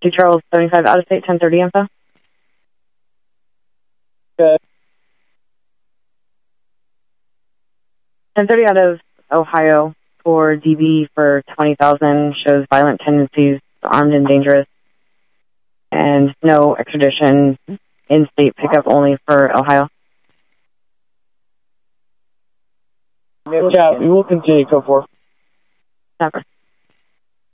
2 Charles 75 out of state 1030 info. Okay. 1030 out of Ohio for DB for 20,000 shows violent tendencies, armed and dangerous, and no extradition, in-state pickup only for Ohio. Yeah, we will continue. Go for. Never.